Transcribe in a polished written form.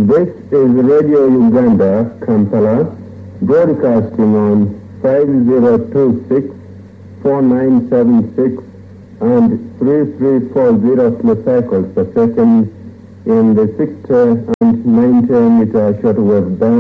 This is Radio Uganda, Kampala, broadcasting on 5026, 4976 and 3340 kilocycles per second in the 60 and 90 meter shortwave band.